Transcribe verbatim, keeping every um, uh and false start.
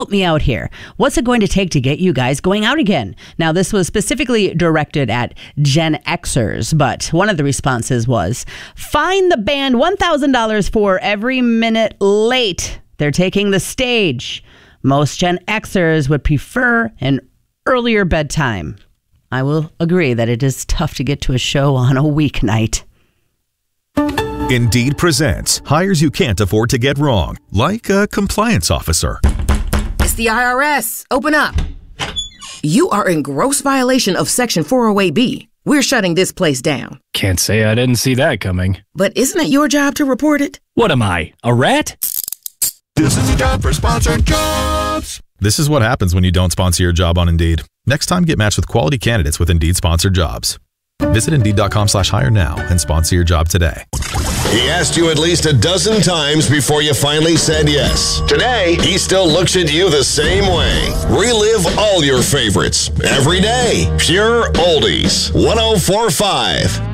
Help me out here. What's it going to take to get you guys going out again? Now, this was specifically directed at Gen Xers, but one of the responses was, fine the band one thousand dollars for every minute late they're taking the stage. Most Gen Xers would prefer an earlier bedtime. I will agree that it is tough to get to a show on a weeknight. Indeed presents hires you can't afford to get wrong, like a compliance officer. It's the I R S. Open up. You are in gross violation of Section four oh eight B. We're shutting this place down. Can't say I didn't see that coming. But isn't it your job to report it? What am I, a rat? This is a job for sponsored jobs. This is what happens when you don't sponsor your job on Indeed. Next time, get matched with quality candidates with Indeed sponsored jobs. Visit Indeed.com slash hire now and sponsor your job today. He asked you at least a dozen times before you finally said yes. Today, he still looks at you the same way. Relive all your favorites every day. Pure Oldies. one oh four point five